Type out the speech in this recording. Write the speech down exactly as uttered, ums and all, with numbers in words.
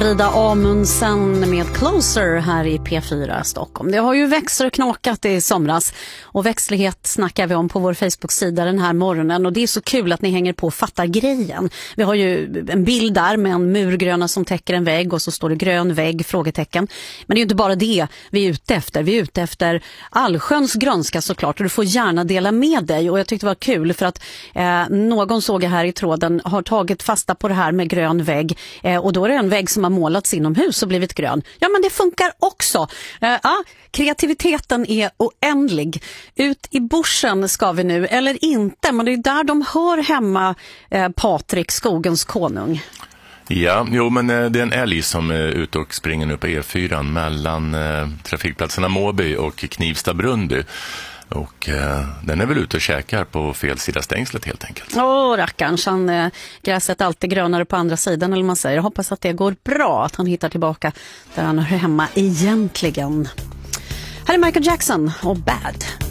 Frida Amundsen med Closer här i P fyra Stockholm. Det har ju växt och knakat i somras och växtlighet snackar vi om på vår Facebook-sida den här morgonen och det är så kul att ni hänger på och fattar grejen. Vi har ju en bild där med en murgröna som täcker en vägg och så står det grön vägg, frågetecken. Men det är ju inte bara det vi är ute efter. Vi är ute efter allsköns grönska såklart och du får gärna dela med dig och jag tyckte det var kul för att eh, någon såg jag här i tråden har tagit fasta på det här med grön vägg eh, och då är det en vägg som har målats inomhus och blivit grön. Ja, men det funkar också. Eh, ja, kreativiteten är oändlig. Ut i bushen ska vi nu, eller inte, men det är där de hör hemma, eh, Patrik, skogens konung. Ja, jo men det är en älg som är ute och springer nu på E fyra mellan eh, trafikplatserna Måby och Knivsta-Brunby. Och eh, den är väl ute och käkar på fel sida stängslet helt enkelt. Åh, rackarns, han eh, gräset alltid grönare på andra sidan eller man säger. Jag hoppas att det går bra, att han hittar tillbaka där han hör hemma egentligen. Här är Michael Jackson och Bad.